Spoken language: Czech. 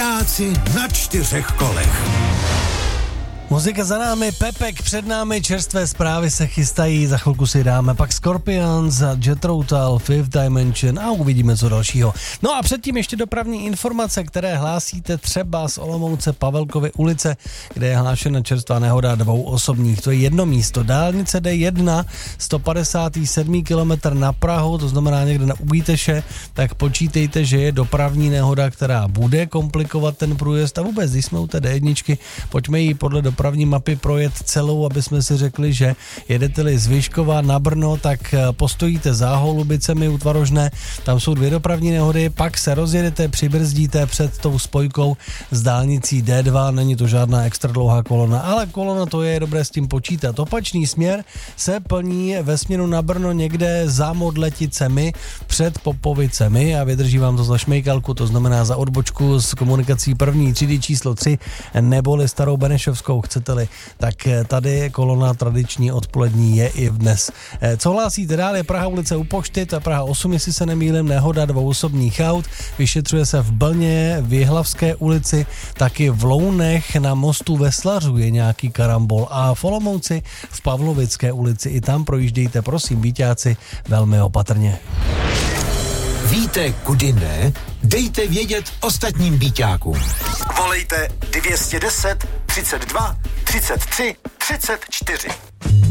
Byťáci na 4 kolech. Muzika za námi, Pepek před námi, čerstvé zprávy se chystají, za chvilku si dáme pak Scorpions a Jethro Tull, Fifth Dimension a uvidíme co dalšího. No a předtím ještě dopravní informace, které hlásíte třeba z Olomouce Pavelkovy ulice, kde je hlášena čerstvá nehoda 2 osobních. To je jedno místo, dálnice D1, 157 km na Prahu, to znamená někde na Újteše, tak počítejte, že je dopravní nehoda, která bude komplikovat ten průjezd a vůbec, když jsme u té D1, pojďme ji podle dopravní mapy projet celou, aby jsme si řekli, že jedete-li z Vyškova na Brno, tak postojíte za Holubicemi u Tvarožné, tam jsou 2 dopravní nehody, pak se rozjedete, přibrzdíte před tou spojkou s dálnicí D2, není to žádná extra dlouhá kolona, ale kolona to je dobré s tím počítat. Opačný směr se plní ve směru na Brno někde za Modleticemi před Popovicemi a vydrží vám to za šmejkalku, to znamená za odbočku s komunikací první třídy číslo 3 neboli Starou Benešovskou, chcete-li, tak tady kolona tradiční odpolední je i dnes. Co hlásíte dál je Praha ulice u Pošty, to je Praha 8, jestli se nemýlím, nehoda 2 osobních aut, vyšetřuje se v Blně, v Jihlavské ulici, taky v Lounech na mostu ve Slařu je nějaký karambol a v Olomouci v Pavlovické ulici, i tam projíždějte, prosím, byťáci, velmi opatrně. Víte, kudy ne? Dejte vědět ostatním byťákům. Volejte 210 32 33 34.